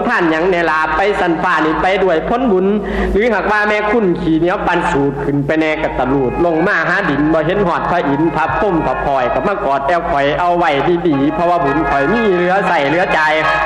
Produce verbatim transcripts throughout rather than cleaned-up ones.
ท่านหยังเนลาไปสันฟ้านี่ไปด้วยพ้นบุญหรือหากว่าแม่คุณขี่เหนียวปันสูดขึ้นไปแน่กระตะลูดลงมาหาดินบ่เห็นหอดพระอินทร์พับพุ่มพับพลอยกับมากอดแอวข่อยเอาไว้ดีๆเพราะว่าบุญข่อยมีเหลือใส่เหลือใจ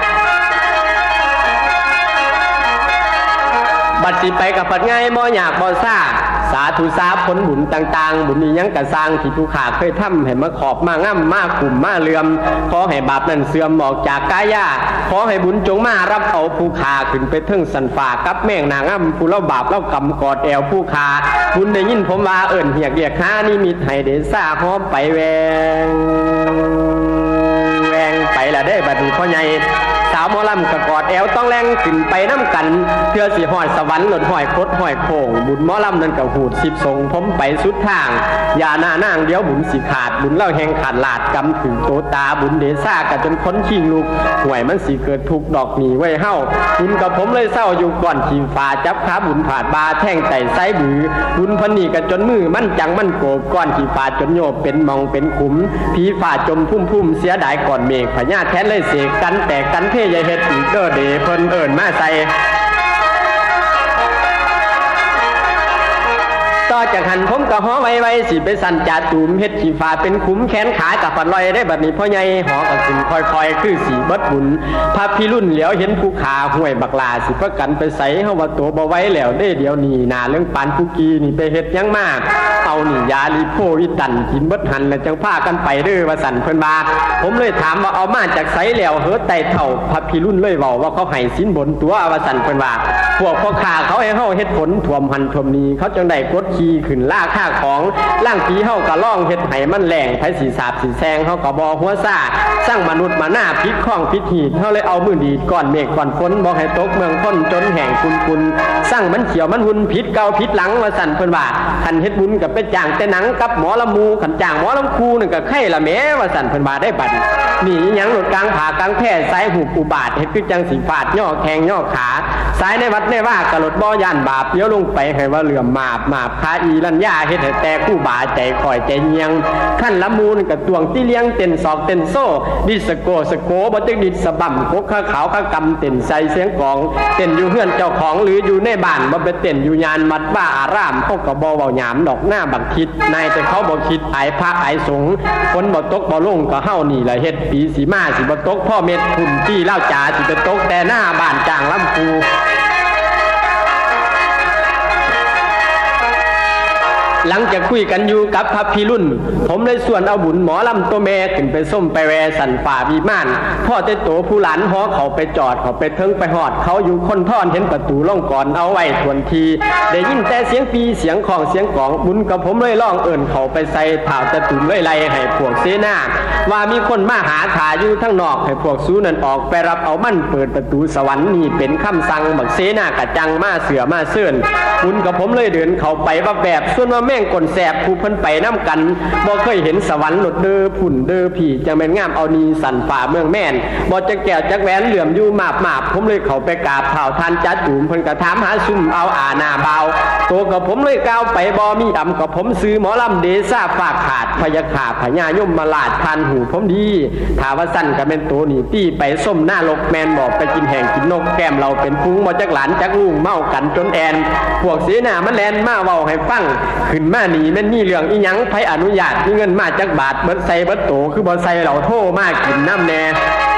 บัดสิไปกับผัดง่ายบ่อยากบ่ซ่าสาธุสาผลบุญต่างๆบุญนี้ยังกระสร้างที่ผู้ขาเคยทำให้มาขอบมาง่ำมากลุ่มมาเลื่อมขอให้บาปนั้นเสื่อมออกจากกายาขอให้บุญจงมารับเอาผู้ขาขึ้นไปถึงสันฟ้ากับแม่งนางง่ำผู้เล่าบาปเล่ากำกอดแอวผู้ขาบุญได้ยินผมว่าเอิ่นเหียกเรียกข้านี่มิตรให้เดซ่าหอมไปแวงแวงไปละได้บัดนี้พ่อใหญ่สาวหมอลำกะกอดแอวต้องแรงขึ้นไปน้ำกันเพื่อสิหอดสวรรค์หลดหอยคดหอยโค้งบุญหมอลำนั้นกะหูดสิบทรงผมไปสุดทางอย่าหน้านางเดี๋ยวบุญสิขาดบุญเล่าแห่งขาดลาดกำถึงโตตาบุญเดซ่ากะจนค้นชิงลูกห่วยมันสิเกิดทุกดอกหนีไว้เฮ้าบุญกับผมเลยเศร้าอยู่ก่อนขีฟ้าจับขาบุญผาดบาแท่งไต่ไซบือบุญพันนี่กะจนมือมันจังมันโกบก้อนขีฟ้าจนโยบเป็นมองเป็นขุมผีฝ่าจมพุ่มพุ่มเสียดายก่อนเมฆพญาแทนเลยเสกกันแต่กันเทยเฮ็ดอีกเด้อเดเพิ่นเอิ้นมาใส่ต่อจากหันผมกะฮ้อไว้ไว้สิไปสั่นจ่าตูมเฮ็ดขี้ฟ้าเป็นคุ้มแขนขากับปัดลอยได้บัดนี้พ่อใหญ่หอกับขึ้นค่อยๆคือสีเบิดบุญพระพี่รุ่นเหลียวเห็นผู้ขาห้วยบักลาสิประกันไปใส่เฮาว่าตัวบ่ไว้แล้วได้เดี๋ยวนี้หน้าเรื่องปานผู้กีนี่ไปเฮ็ดยังมากเอานี่ยาลีโพวิตันกินเบิดหันแล้วจังพากันไปเด้อว่าสั่นเพิ่นว่าผมเลยถามว่าเอามาจากไสแล้วเฮ็ดไต่เท่าพระพี่รุ่นเลยเว้าว่าเขาให้สินบนตัวว่าสั่นเพิ่นว่าพวกพ่อค้าเขาให้เฮาเฮ็ดผลท่วมหันท่วมนี้เขาจังได้กดขี่ขึ้นล่าค่าของล่างผีเฮาก็ล่องเฮ็ดให้มันแหล่งไผสีสาบสีแซงเฮาก็บ่หัวซ่าสร้างมนุษย์มาหน้าพิษข้องพิษหีดเฮาเลยเอามือดีดก่อนเมฆก่อนฝนบ่ให้ตกเมืองพ้นจนแห้งคุณๆสร้างมันเขียวมันหุ่นพิษเก่าพิษหลังว่าสั่นเพิ่นว่าคันเฮ็ดบุญก็ไปจ้างแต่หนังกับหมอลำมูคันจ้างหมอลำคูนั่นก็ไข่ละแหมว่าสั่นเพิ่นว่าได้บัดนี่อีหยังหลุดกลางผากลางแพร่สายหูอุบาทเฮ็ดคือจังสิฟาดย่อแข้งย่อขาสายในวัดในว่ากะหลดบ่ย่านบาปเดี๋ยวลงไปให้ว่าเหลื่อมมาบมาบคาอีลัญญาเฮ็ดให้แต่คู่บาใจคอยใจเงียงขั้นละมูลกับตวงที่เลี้ยงเต้นศอกเต้นโซ่ดิสโกสโกบ่ตึกดิสะบั่มโคกข้าขาวข้ากำเต้นใส่เสียงกองเต้นอยู่เฮือนเจ้าของหรืออยู่ในบ้านบ่ไปเต้นอยู่ยานวัดว่าอารามเขาก็บ่เว้าหยามดอกหน้าบักคิดนายแต่เขาบ่คิดอายพระอายสงฆ์ฝนบ่ตกบ่ลงก็เฮานี่ล่ะเฮ็ดปีสิมาสิบ่ตกพ่อเม็ดคุณที่เล่าจ๋าสิไปตกแต่หน้าบ้านจางลำพูหลังจากคุยกันอยู่กับพระพี่รุ่นผมเลยส่วนเอาบุญหมอลำตัวแม่ขึ้นไปส้มไปแวสันฝ่าวิมานพ่อเต้โตผู้หลานหอเขาไปจอดเขาไปเทิงไปหอดเขาอยู่คนท่อนเห็นประตูล่องก่อนเอาไว้ทวนทีได้ยินแต่เสียงปีเสียงของเสียงกองบุญกับผมเลยล่องเอิ่นเขาไปใส่ถ่าวจะตุ่มเลยไล่ให้พวกเสนาว่ามีคนมาหาขาอยู่ทั้งนอกให้พวกซูนั่นออกไปรับเอามั่นเปิดประตูสวรรค์นี่เป็นคำสั่งบักเสนากะจังมาเสือมาเสื่อนบุญกับผมเลยเดินเขาไปว่าแบบส่วนว่าแม่งกลแสบผู้เพิ่นไปน้ำกันบ่เคยเห็นสวรรค์หลดเด้อผุ่นเด้อผีจังแม่นงามเอานีสันฝ่าเมืองแม่นบ่จะแก้วจักแหวนเหลื่อมอยู่มาบมาบผมเลยเข้าไปกราบเท้าท่านจัดตูมเพิ่นก็ถามหาซุ่มเอาอาหน้าเบาโตกับผมเลยก้าวไปบ่มีดำกับผมซื้อหมอลำเดซ่าฝากขาดพยาขาพญายมมาลาดทานหูผมดีถ้าว่าสั้นก็เป็นโตนี่ตี้ไปส้มหน้าลกแมนบอกไปกินแห่งกินนกแก้มเราเป็นพุงบ่จักหลานจักลุงเมากันจนแอนพวกเสนามันแลนมาเว้าให้ฟังขึ้นมานี่แม่นมีเรื่องอีหยังไผอนุญาตมีเงินมาจักบาทเบิดใส่เบิดโตคือบ่ใส่เหล่าโทมากินน้ำแน่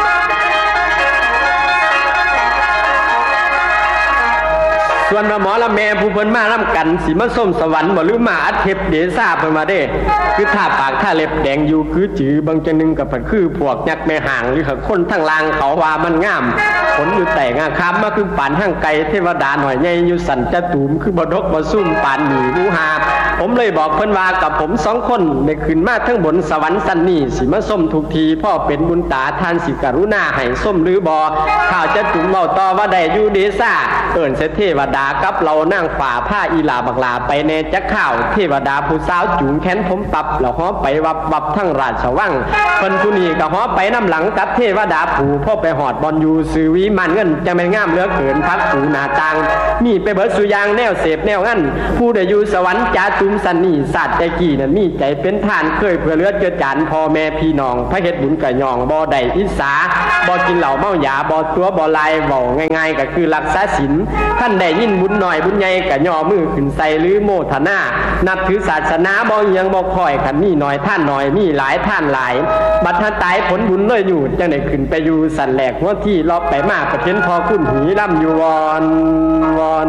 ส่วนหมอละแม่ผู้เพิ่นมาล่ำกันสิมาส้มสวรรค์บ่หรือมาอัดเทปเดซ่าเพิ่นมาเด้คือท่าปากท่าเล็บแดงอยู่คือจือบางจังนึงกับเพิ่นคือพวกยักษ์แม่ห่างหรือคนทั้งลางเขาว่ามันงามผลอยู่แต่งาคำมาคือปานห้างไก่เทวดาหน่อยใหญ่อยู่สันจะตูมคือบ่ดกบ่ซุ่มปานหนีรู้หาผมเลยบอกเพิ่นว่ากับผมสองคนได้ขึ้นมาทั้งบนสวรรค์สันนี่สิมาส้มทุกทีพ่อเป็นบุญตาท่านสิกรุณาให้ส้มหรือบ่ข้าวจะตุ่มเว้าต่อว่าได้อยู่เดซ่าเอิ้นเสเทวดากับเรานั่งฝ่าผ้าอีลาบักลาไปแน่จักข้าวเทวดาผู้สาวจูงแขนผมปรับแล้วฮ้อไปวับวับทั้งราชวังเพิ่นผู้นี้ก็ฮ้อไปน้ำหลังกับเทวดาผู้พ่อไปหอดบอลอยู่ซื้อวิมานเงินจังแม่นงามเหลือเกินพักผูหน้าต่างมีไปเบิดสุยางแนวเสพแนวงั้นผู้ได้อยู่สวรรค์จาตุมสันนี่ศาสตร์ใจกี่นั้นมีใจเป็นทานเคยเพื่อเลือดเกิดจานพ่อแม่พี่น้องพระเฮ็ดบุญกะยองบ่ได้อิสาบ่กินเหล้าเมายาบ่ตัวบ่ลายเว้าง่ายๆก็คือรักษาศีลท่านได้ยินบุญหน่อยบุญใหญ่กะย่อมือขึ้นใส่หรือโมทนานับถือศาสนาบ่ยังบ่ค่อยคันมีน้อยท่านน้อยมีหลายท่านหลายบัดท่านตายผลบุญเลยอยู่จังได้ขึ้นไปอยู่สันแหลกหัวที่รอบไปมากประเทศพอคุณหีร่ำอยู่วอนวอน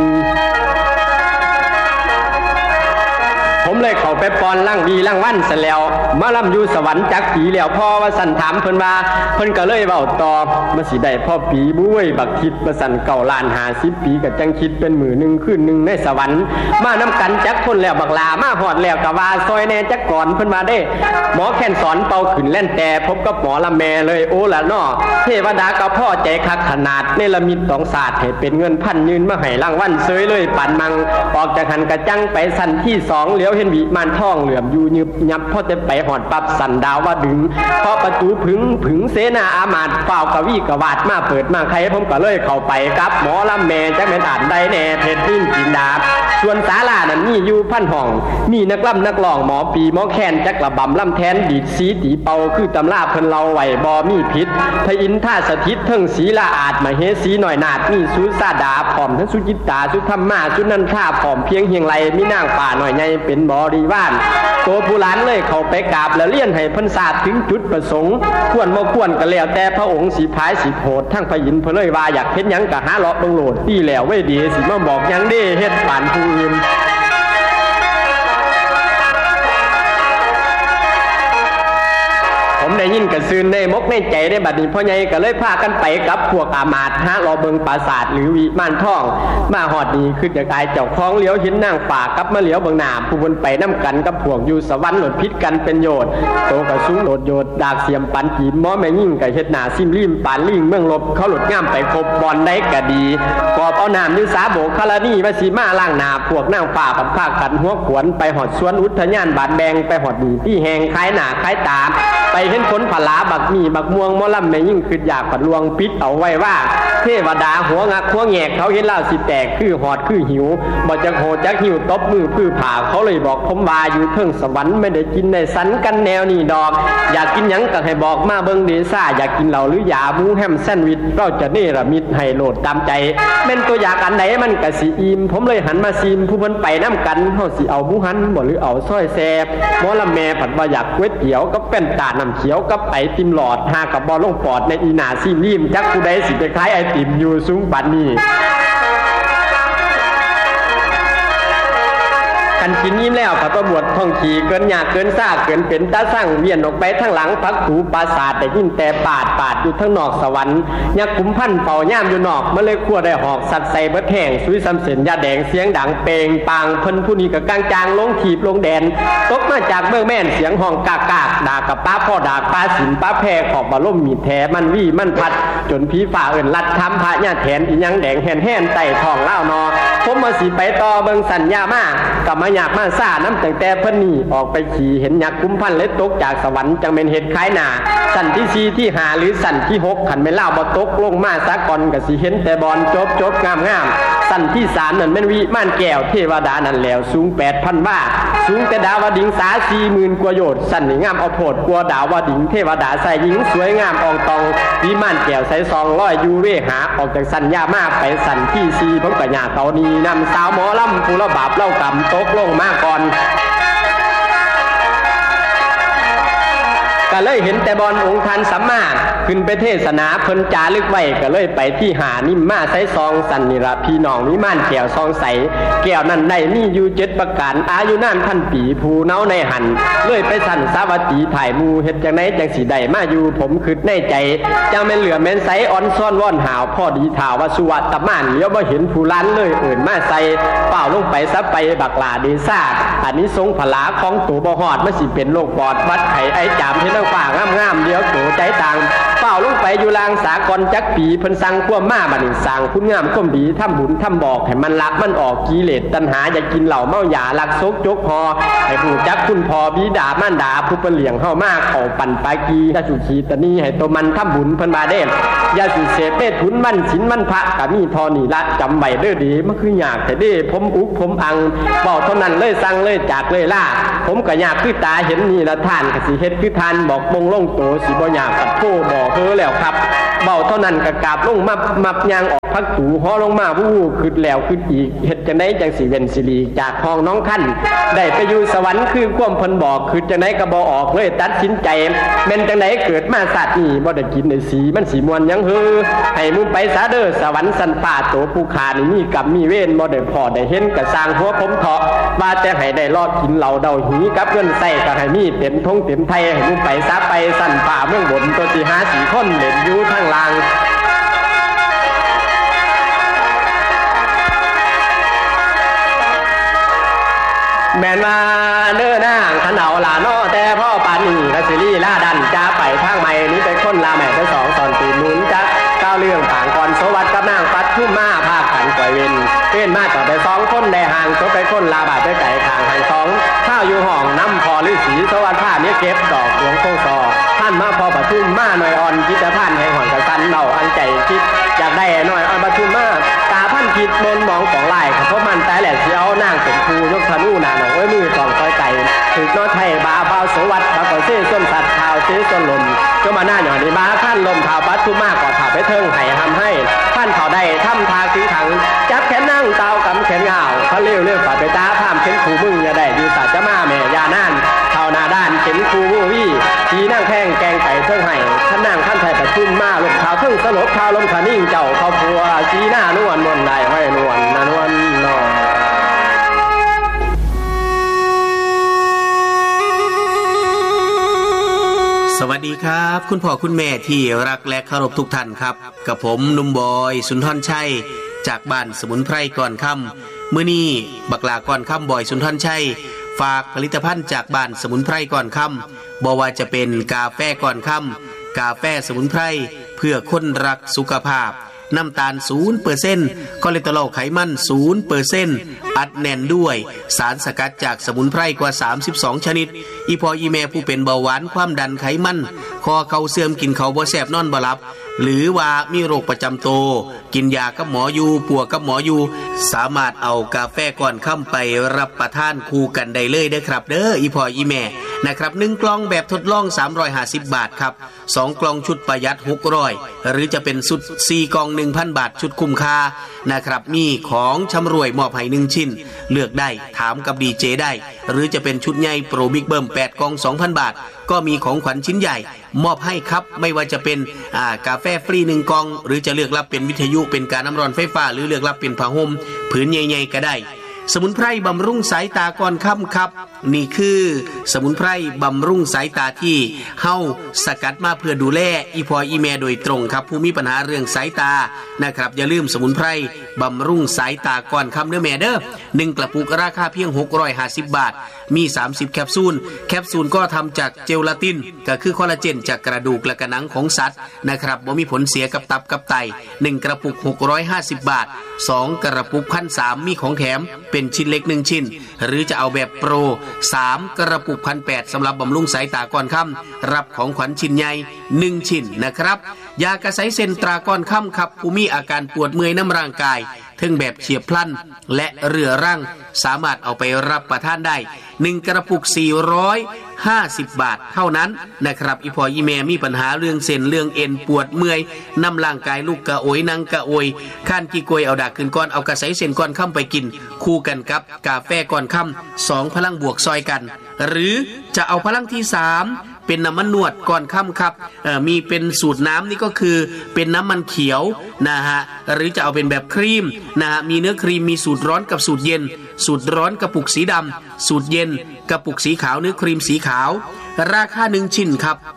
ผมเลยเข้าไปปอนล่างดีล่างวันเสร็จแล้วมาล่ำอยู่สวรรค์จักปีแล้วพ่อว่าสันถามเพิ่นว่าเพิ่นก็เลยเว้าต่อมาสิได้พ่อปีบุ้ยบักคิดมาสั่นเก่าล้านห้าสิบปีก็จังคิดเป็นมื้อนึงคืนนึงในสวรรค์มานำกันจักคนแล้วบักลามาฮอดแล้วก็ว่าซอยแน่จักก่อนเพิ่นว่าเด้หมอแค้นสอนเป่าขึ้นแล่นแต่พบกับหมอละแม่เลยโอ้ละน้อเทวดาก็พ่อใจคักขนาดเนรมิตต้องศาสตร์ให้เป็นเงินพันยืนมาให้รางวัลเซยเลยปานมังออกจากหันกระจังไปสั่นที่สองเหลียวเห็นวิมานทองเหลื่อมอยู่ยึบยับพอจะไปหอดปับสันดาวว่าดึงเพราะประตูผึงผึงเสนาอามาตย์เฝ้ากะวีกะวาดมาเปิดมาใครผมก็เลยเข้าไปกับหมอลำแม่จักแม่นอ่านได้แน่เพชรดิ้นจินดาส่วนศาลานั้นมีอยู่พันห้องมีนักล่ำนักร้องหมอปีหมอแคนจักระบำล่ำแทนดีดสีตีเป่าคือตำราเพิ่นเราไหวบ่มีพิษพระอินทราสถิตเทิงศีลาอาจมเหสีหน่อยนาดมีสุสาดาพร้อมทั้งสุจิตตาสุธรรมาสุนันทาพร้อมเพียงเฮียงไรมีนางป่าหน่อยใหญ่เป็นบริวารตัวผู้หลานเลยเข้าไปกราบและเลี้ยนให้เพิ่นทราบถึงจุดประสงค์ควรบ่ควรก็แล้วแต่พระองค์สิพายสิโหดทั้งพระอินทร์เพิ่นเลยว่าอยากเฮ็ดหยังก็หาเลาะเบิ่งโลดดีแล้วเว้ยดีสิมาบอกหยังเด้เฮ็ดปานผู้อื่นผมได้ยินกระซืนในมกในใจได้บัดนี้พ่อใหญ่ก็เลยพากันไปกับพวกอามาตย์ฮะรอเบิงปราสาทหรือวิมานทองมาหอดนี้คือจะกายเจ้าของเลี้ยวหินนางป่ากับมาเลี้ยวเบิงหน้าผู้บนไปน้ำกันกับพวกอยู่สวรรค์หลดพิษกันเป็นโยดโตกระสูงโหลดโยดดากเสียมปันจีมม้อแม่ยิ่งกับเฮ็ดหน้าซิมริมปานลิงเมืองลบเขาหลดง่ามไปครบบอลได้กะดีกอบเอาน้ำยุสาโบกคารานี่มาสีมาล่างหน้าพวกนางป่าปัดผ้ากันหัวขวนไปหอดสวนอุทยานบาดแบงไปหอดดีที่แหงคล้ายหน้าคล้ายตาไปเห็นผลผลาบักมีบักม่วงมอลำแม่ยิ่งคืออยากปัดลวงปิดเอาไว้ว่าเทวดาหัวงักหัวแงกเขาเห็นเล่าสิแตกคือหอดคือหิวบ่จักโหจักหิวตบมือพื้อผ่าเขาเลยบอกผมว่าอยู่เทิงสวรรค์ไม่ได้กินในสันกันแนวนี่ดอกอยากกินหยังก็ให้บอกมาเบิ่งเดซ่าอยากกินเหล้าหรือยาหมูแฮมแซนด์วิชเราจะเนรมิตให้โหลดตามใจแม่นตัวอยากอันไหนมันก็สิอิ่มผมเลยหันมาซีมผู้เพิ่นไปน้ำกันเฮาสิเอาหมูหันบ่หรือเอาซอยแซ่บหมอลำแม่ผัดว่าอยากก๋วยเตี๋ยวกับแป้นตาน้ำเขียวกับไอติมหลอดหากับบอลลงปอดในอีหนาซีรีมจักผู้ใดสิไปคล้ายไอติมอยู่สูงปานนี้กันกินยิ้มแล้วพระประบวดท่องขี่เกินหยาเกินซ่าเกินเป็นตาสั่งเวียนออกไปทั้งหลังพักถูปราสาทได้ยินแต่ปาดปาดอยู่ทั้งนอกสวรรค์ยักษ์ขุมพันเป่าย่ามอยู่นอกมาเลยขั้วได้หอกสัตว์ใส่เบิดแห้งซุยซ้ำเส้นยาแดงเสียงดังเปงปางเพิ่นผู้นี้กับกลางจางลงถีบลงแดนตกมาจากเมืองแม่นเสียงห้องกากากด่ากับป้าพ่อด่าป้าสินป้าแพรขอบบาล่มมีแท้มันวี่มันพัดจนผีฝ่าเอื่นลัดทำพระญาแทนอีหยังแดงแห่นแห่นไต่ทองเล่านอผมมาสีไปต่อเบิงสัญญามากกับมาอยากมาซ่าน้ำแต่งแต่เพิ่นนี่ออกไปขี่เห็นยักษ์กุมพันเลยตกจากสวรรค์จังเป็นเห็ดคล้ายหนาสั่นที่สี่ที่หาหรือสั่นที่หกขันไม่เล่าบ่ตกลงมาซะก่อนกับสีเห็นแต่บอลจบจบงามงามสั่นที่สามนั่นเป็นวิม่านแก้วเทวดานั่นแล้วสูงแปดพันว่าสูงแต่ดาวดิงสาสี่หมื่นกว่าโยชน์สั่นนี่งามเอาโพดกลัวดาวดิงเทวดาใส่หญิงสวยงามอองตองวิม่านแก้วใส่ซองร้อยยูเวหาออกจากสัญญามากไปสั่นที่สี่ผมกับญาเตานีนำสาวหมอลำผู้ละบาปเล่ากำตกลงมาก่อนก็เลยเห็นแต่บอลองค์ทันสัมมาขึ้นไปเทศนาเพิ่นจารึกไว้ก็เลยไปที่หานิ่มมาใส่ซองสันนิระพี่น้องวิมานแก้วซองใสแก้วนั้นได้มีอยู่เจ็ดประการอายุนานพันปีผู้เนาในหันเลยไปสั่นสาวัตถีถ่ายมูเฮ็ดจังไหนจังสีใดมาอยู่ผมคิดในใจจังแม่นเหลือแม่นใสอ่อนซ่อนว่อนหาวพ่อดีถ่าวว่าสุวัตมานเลี้ยวบ่เห็นผู้ล้านเลยเอิ่นมาใส่เป่าลงไปซะไปบักลาเดซ่าอันนี้ทรงผลาของตัวบ่ฮอดมันสิเป็นโรคปอดวัดไข้ไอจามเฮ็ดฝากงามๆเดี๋ยวโตใจต่างเฝ้าลงไปอยู่ลางสากลจักปีเพิ่นสั่งความมาบัดนี้สร้างคุณงามความดีทำบุญทำบอกให้มันละมันออกกิเลสตัณหาอย่ากินเหล้าเมายาลักซกจกพอให้ผู้จักคุณพ่อบิดามารดาผู้เป็นเลี้ยงเฮามาเข้าปั่นปากีถ้าสุขีตะนี้ให้ตัวมันทำบุญเพิ่นบาเด้อย่าสิเสพเมถุนมันศีลมันพระก็มีทอนี่ละจำไว้เด้อดีมันคือยากแต่เด้ผมอุกผมอังเว้าเท่านั้นเลยสั่งเลยจากเลยล่าผมก็ยากคือตาเห็นนี่ละท่านก็สิเฮ็ดคือท่านบอกบงลงโตสิบ่ยากกับโทบ่เฮ้อแล้วครับเว้าเท่านั้นก็กราบลงมับมับยางออกพักตูฮ้อลงมาวู้ขึ้นแล้วขึ้นอีกเฮ็ดจังได๋จังสิเว้นสิริจากห้องน้องคั่นได้ไปอยู่สวรรค์คือความเพิ่นบอกคือจังได๋ก็บ่ออกเลยตัดสินใจแม่นจังได๋เกิดมาชาตินี้บ่ได้กินได้สีมันสิม่วนหยังเฮ้อให้มึงไปซะเด้อสวรรค์สันป่าโตผู้ขานี่มีกรรมมีเวรบ่ได้พอได้เห็นก็สร้างหัวผมเถาะว่าจะให้ได้รอดกินเหล้าเดาหีกับเงินใส่ก็ให้มีเต็มทงเต็มไทยให้มึงไปซะไปสันป่าเมืองบนตัวสิหาสีคนเล่นอยู่ทางล่างแม่นว่าเด้อนางขนาวลาน้อแต่พ่อปานนี่ละสิลีลาดันจะไปทางใหม่นี้เป็นคนลาแม่ไปสองสอนตีนนุนจะก้าวเรื่องต่างก่อนสวัสดิ์กับนางปัดทุ่มมาภาคขันก่อยเวนเป็นมาต่อไปสองคนได้ห่างจบไปคนลาบาดไปไก่ทางห่างสองข้าวอยู่ห้องน้ำพอฤาษีสวัสดิ์ผ้าเนี้ยเก็บดอกหลวงโคซอท่านมาพอปทุมมาหน่อยอ่อนคิดจะท่านให้หอนกระสันเดาอันใจคิดอยากได้หน่อยอ่อนปทุมมาตาพันคิดบนมองของลายเขาพบมันใจแหลกเสียวนางเป็นครูยกธนูหนาหนองไว้มือสองซอยไก่ถึกน้อไทยบาเบาสวัสดิ์บาก่อเส้นส้นสัตว์เท้าเส้นส้นลมก็มาหน้าหน่อยในบ้าท่านลมเท้าปัดทุ่มมากกว่าถาไปเทิงไห้ทำให้ท่านเขาได้ทำทาสีถังจับแขนนั่งเตากำแขนเงาพระเลี้ยวเลี้ยวฝ่าไปตาพามเข็นคูมึงอย่าได้ดีสัตว์จะมาแม่ยานั่นเท่านาด้านเข็นคูวูวี่ทีนั่งแข้งแกงไก่เทิงไห้ท่านนั่งท่านไทยประชุมมาลมเท้าเทิงสลบเท้าลมขานิ่งเจ้าเขาพัวสีหน้านวลนวลได้ไว้นวลนวลนอสวัสดีครับคุณพ่อคุณแม่ที่รักและเคารพทุกท่านครับกับผมหนุ่มบอยสุนทรชัยจากบ้านสมุนไพรก่อนค่ำมื้อนี้บักลาก่อนค่ำบอยสุนทรชัยฝากผลิตภัณฑ์จากบ้านสมุนไพรก่อนค่ำบ่ว่าจะเป็นกาแฟก่อนค่ำกาแฟสมุนไพรเพื่อคนรักสุขภาพน้ำตาล ศูนย์เปอร์เซ็นต์ คอเลสเตอรอลไขมัน ศูนย์เปอร์เซ็นต์ อัดแน่นด้วยสารสกัดจากสมุนไพรกว่าสามสิบสองชนิดอีพออีแม่ผู้เป็นเบาหวานความดันไขมันคอเข่าเสื่อมกินเขาบ่แซ่บนอนบ่หลับหรือว่ามีโรคประจำตัวกินยากับหมออยู่ปัวกับหมออยู่สามารถเอากาแฟก่อนค่ำไปรับประทานคู่กันได้เลยเด้อครับเด้ออีพออีแม่นะครับหนึ่งกล่องแบบทดลองสามร้อยห้าสิบบาทครับสองกล่องชุดประหยัดหกร้อยหรือจะเป็นชุดสี่กล่อง หนึ่งพัน บาทชุดคุ้มค่านะครับมีของชำรวยมอบให้หนึ่งชิ้นเลือกได้ถามกับดีเจได้หรือจะเป็นชุดใหญ่โปรบิ๊กเบิ้มแปดกล่อง สองพัน บาทก็มีของขวัญชิ้นใหญ่มอบให้ครับไม่ว่าจะเป็นอ่ากาแฟฟรีหนึ่งกล่องหรือจะเลือกรับเป็นวิทยุเป็นการน้ำร้อนไฟฟ้าหรือเลือกรับเป็นผ้าห่มผืนใหญ่ๆก็ได้สมุนไพรบำรุงสายตาก่อนค่ำครับนี่คือสมุนไพรบำรุงสายตาที่เฮาสกัดมาเพื่อดูแลอีพออีแม่โดยตรงครับผู้มีปัญหาเรื่องสายตานะครับอย่าลืมสมุนไพรบำรุงสายตาก่อนค่ำเด้อแม่เด้อหนึ่งกระปุกราคาเพียงหกร้อยห้าสิบบาทมีสามสิบแคปซูลแคปซูลก็ทำจากเจลาตินก็คือคอลลาเจนจากกระดูกและกระหนังของสัตว์นะครับบ่มีผลเสียกับตับกับไตหนึ่งกระปุกหกร้อยห้าสิบบาทสองกระปุก หนึ่งพันสามร้อย มีของแถมเป็นชิ้นเล็กหนึ่งชิ้นหรือจะเอาแบบโปรสามกระปุก หนึ่งพันแปดร้อย สำหรับบำรุงสายตาก่อนค่ำรับของขวัญชิ้นใหญ่หนึ่งชิ้นนะครับยากระไสเซนตราก่อนค่ำครับผู้มีอาการปวดเมื่อยน้ำร่างกายถึงแบบเฉียบพลันและเรื้อรังสามารถเอาไปรับประทานได้หนึ่งกระปุกสี่ร้อยห้าสิบบาทเท่านั้นนะครับอีพออีแม่มีปัญหาเรื่องเส้นเรื่องเอ็นปวดเมื่อยน้ำร่างกายลูกกระโอยนั่งกระโอยข้านกี่กวยเอาดากขึ้นก้อนเอากระไสเส้นก้อนค่ำไปกินคู่กันกับกาแฟก้อนค่ำสองพลังบวกซอยกันหรือจะเอาพลังที่สามเป็นน้ำมันนวดก่อนค่ำครับมีเป็นสูตรน้ำนี่ก็คือเป็นน้ำมันเขียวนะฮะหรือจะเอาเป็นแบบครีมนะฮะมีเนื้อครีมมีสูตรร้อนกับสูตรเย็นสูตรร้อนกระปุกสีดำสูตรเย็นกระปุกสีขาวเนื้อครีมสีขาวราคาหนึ่งชิ้นครับ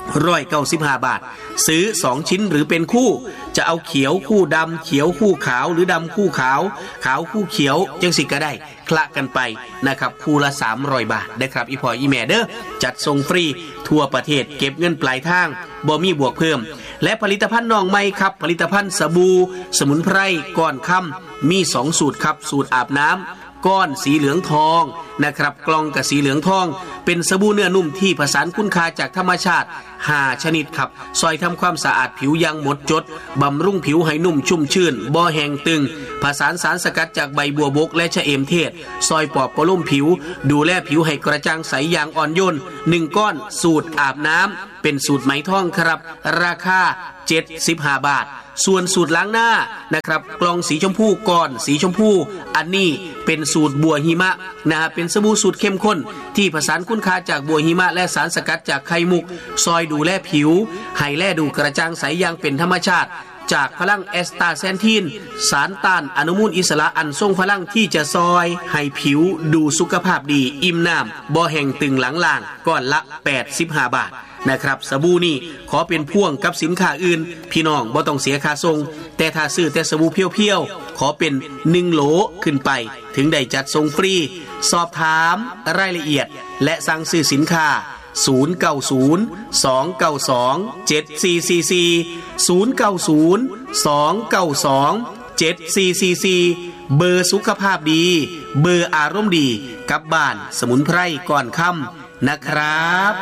ร้อยเก้าสิบห้าบาทซื้อสองชิ้นหรือเป็นคู่จะเอาเขียวคู่ดำเขียวคู่ขาวหรือดำคู่ขาวขาวคู่เขียวจังสิก็ได้คละกันไปนะครับคู่ละสามร้อยบาทได้ครับอีพออีแม่เด้อจัดส่งฟรีทั่วประเทศเก็บเงินปลายทางบ่มีบวกเพิ่มและผลิตภัณฑ์น้องใหม่ครับผลิตภัณฑ์สบู่สมุนไพรก้อนค่ำมีสองสูตรครับสูตรอาบน้ำก้อนสีเหลืองทองนะครับกล่องกับสีเหลืองทองเป็นสบู่เนื้อนุ่มที่ผสานคุณค่าจากธรรมชาติห้าชนิดครับซอยทำความสะอาดผิวอย่างหมดจดบำรุงผิวให้นุ่มชุ่มชื่นบ่แห้งตึงผสานสารสกัดจากใบบัวบกและชะเอมเทศซอยปอบประโลมผิวดูแลผิวให้กระจ่างใสอย่างอ่อนโยนหนึ่งก้อนสูตรอาบน้ำเป็นสูตรไหมทองครับราคาเจ็ดสิบห้าบาทส่วนสูตรล้างหน้านะครับกล่องสีชมพูก้อนสีชมพูอันนี้เป็นสูตรบัวหิมะนะฮะเป็นสบู่สูตรเข้มข้นที่ผสานคุณค่าจากบัวหิมะและสารสกัดจากไข่มุกซอยดูแลผิวให้แลดูกระจ่างใสอย่างเป็นธรรมชาติจากพลังแอสตาแซนทีนสารต้านอนุมูลอิสระอันทรงพลังที่จะซอยให้ผิวดูสุขภาพดีอิ่มน้ำบ่แห้งตึงหลังล่างก้อนละแปดสิบห้าบาทนะครับสบู่นี่ขอเป็นพ่วงกับสินค้าอื่นพี่น้องบ่ต้องเสียค่าส่งแต่ถ้าซื้อแต่สบู่เพียวๆขอเป็นหนึ่งโหลขึ้นไปถึงได้จัดส่งฟรีสอบถามรายละเอียดและสั่งซื้อสินค้าศูนย์ เก้า ศูนย์ สอง เก้า สอง เจ็ด สี่ สี่ สี่ ศูนย์ เก้า ศูนย์ สอง เก้า สอง เจ็ด สี่ สี่ สี่เบอร์สุขภาพดีเบอร์อารมณ์ดีกับบ้านสมุนไพรก่อนค่ำนะครับ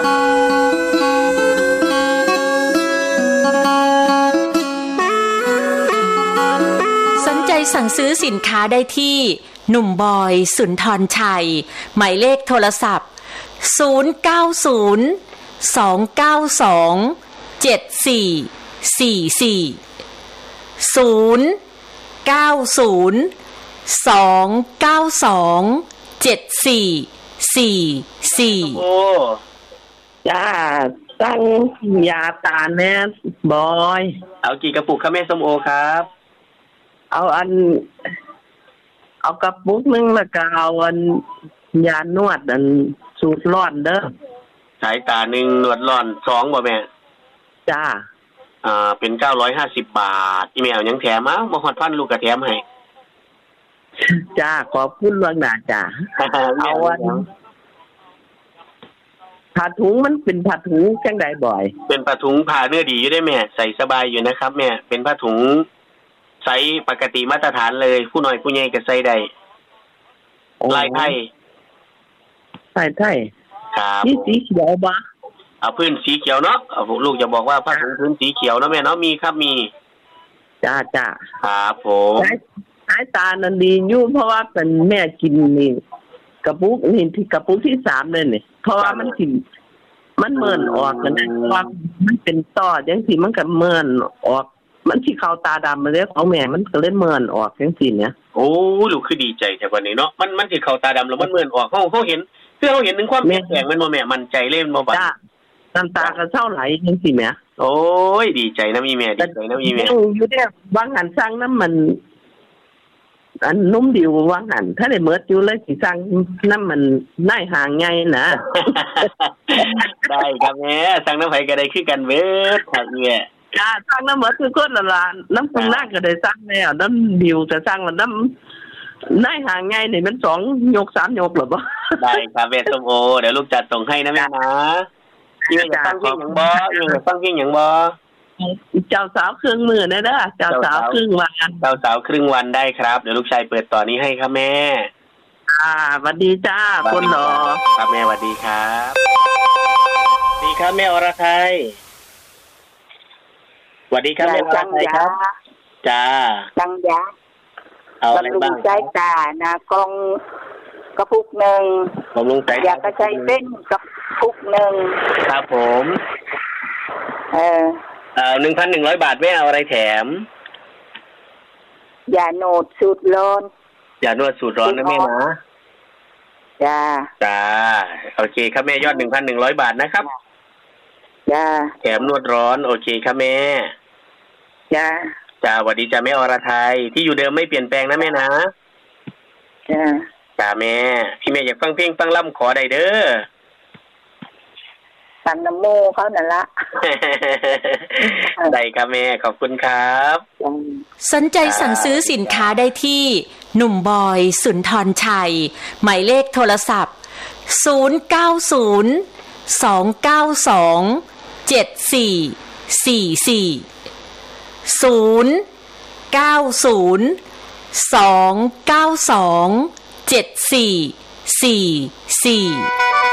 สนใจสั่งซื้อสินค้าได้ที่หนุ่มบอยสุนทรชัยหมายเลขโทรศัพท์ศูนย์ เก้า ศูนย์ สอง เก้า สอง เจ็ด สี่ สี่ สี่ ศูนย์ เก้า ศูนย์ สอง เก้า สอง เจ็ด สี่ สี่ สี่โอ้จ้าตั้งยาตาแน่บอยเอากี่กระปุกครับแม่ส้มโอครับเอาอันเอากระปุกนึงแล้วก็เอาอันยานวดอันสูตรร้อนเด้อสายตาหนึ่งนวดร้อนสองบ่แม่จ้าอ่าเป็นเก้าร้อยห้าสิบบาทอีเมลยังแถมมาบ่ฮอดพันลูกก็แถมให้จ้าขอบคุณล่วงหน้าจ้าเอาอันผ้าถุงมันเป็นผ้าถุงจังได๋บ่อยเป็นผ้าถุงผ้าเนื้อดีอยู่ได้แม่ใส่สบายอยู่นะครับแม่เป็นผ้าถุงไซส์ปกติมาตรฐานเลยผู้น้อยผู้ใหญ่ก็ใส่ได้ลายไทยลายไทยครับนี่สีเขียวบ่เอาพื้นสีเขียวเนาะลูกจะบอกว่าผ้าถุงพื้นสีเขียวเนาะแม่เนาะมีครับมีจ้าจ้าครับผมสายตานั่นดีอยู่เพราะว่าเป็นแม่กินนี่กระปุกนี่ที่กระปุกที่สามเลยนี่เพราะว่ามันสิมันเมินออกกันนะว่ามันเป็นต้อจังซี่มันก็เมินออกมันสิเข้าตาดำมาเลยของแม่มันก็เลยเมินออกจังซี่เนี่ยโอ้ลูกคือดีใจแต่วันนี้เนาะมันมันสิเข้าตาดำแล้วมันเมินออกเฮาเฮาเห็นคือเฮาเห็นถึงความเปลี่ยนแปลงมันบ่แม่มั่นใจเล่นบ่บัดจ้าน้ำตาก็เศร้าไหลจังซี่แม่โอ้ยดีใจนะมีแม่ดีใจนะมีแม่อยู่ได้บางหันสร้างน้ำมันอันนุ่มดิวว่างหันถ้าได้เมิดอยู่เลยสิสั่งน้ำมันนายห่างไงนะได้ครับแม่สั่งน้ำไผก็ได้คือกันเบิดครับแม่จ้าสั่งน้ำเมิดคือคนละล้านน้ำปรุงนางก็ได้สั่งแล้วน้ำดิวจะสั่งแล้วน้ำนายห่างไงนี่มันสองยกสามยกหรอบ่ได้ครับแม่ส้มโอเดี๋ยวลูกจัดส่งให้นะแม่นะอีแม่จะฟังเพลงหยังบ่อีแม่จะฟังเพลงหยังบ่เจ้าสาวครึ่งมื้อนะเด้อเจ้าสาวครึ่งวันเจ้าสาวครึ่งวันได้ครับเดี๋ยวลูกชายเปิดต่อนี้ให้ครับแม่อ่าสวัสดีจ้าคนรอครับแม่สวัสดีครับดีครับแม่อรไทยสวัสดีครับแม่อรไทยครับจ้าจังยาเอาอะไรบ้างใจตานะกองกระปุกนึงบำรุงใจอยากกระจายเส้นกระปุกนึงครับผมเออเอ่อ หนึ่งพันหนึ่งร้อย บาทแม่เอาอะไรแถมยาโนดสูตรร้อนยานวดสูตรร้อนนะแม่นะจ้าจ้าโอเคครับแม่ยอด หนึ่งพันหนึ่งร้อย บาทนะครับจ้าแถมนวดร้อนโอเคครับแม่จ้าจ้าสวัสดีจ้าแม่อรไทยที่อยู่เดิมไม่เปลี่ยนแปลงนะแม่นะจ้าจ้าแม่พี่แม่อยากฟังเพลงฟังล่ำขอได้เด้อเสั่งน้ำโมเขานั่นละได้ครับแม่ขอบคุณครับสนใจสั่งซื้อสินค้าได้ที่หนุ่มบอยสุนทรชัยหมายเลขโทรศัพท์ศูนย์ เก้า ศูนย์ สอง เก้า สอง เจ็ด สี่ สี่ สี่ ศูนย์ เก้า ศูนย์ สอง เก้า สอง เจ็ด สี่ สี่ สี่